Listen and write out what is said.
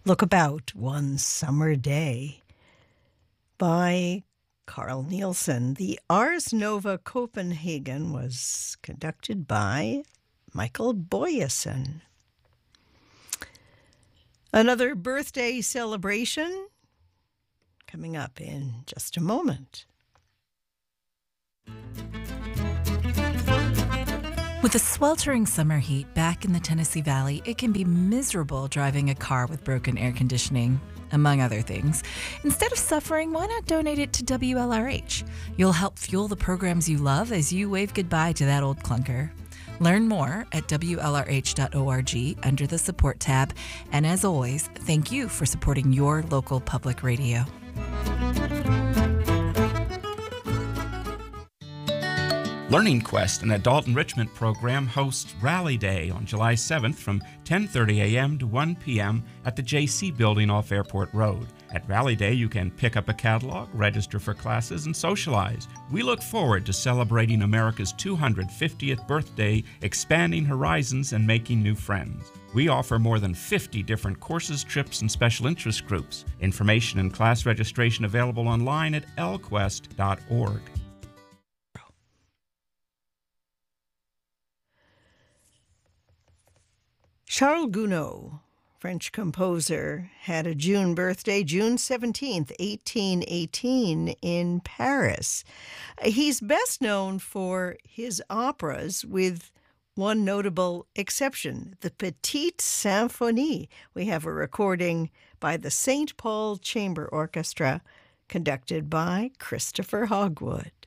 Look About One Summer Day by Carl Nielsen. The Ars Nova Copenhagen was conducted by Michael Boyesen. Another birthday celebration coming up in just a moment. With the sweltering summer heat back in the Tennessee Valley, it can be miserable driving a car with broken air conditioning, among other things. Instead of suffering, why not donate it to WLRH? You'll help fuel the programs you love as you wave goodbye to that old clunker. Learn more at WLRH.org under the support tab. And as always, thank you for supporting your local public radio. Learning Quest, an adult enrichment program, hosts Rally Day on July 7th from 10:30 a.m. to 1 p.m. at the JC Building off Airport Road. At Rally Day, you can pick up a catalog, register for classes, and socialize. We look forward to celebrating America's 250th birthday, expanding horizons, and making new friends. We offer more than 50 different courses, trips, and special interest groups. Information and class registration available online at lquest.org. Charles Gounod, French composer, had a June birthday, June 17th, 1818, in Paris. He's best known for his operas, with one notable exception, the Petite Symphonie. We have a recording by the St. Paul Chamber Orchestra, conducted by Christopher Hogwood.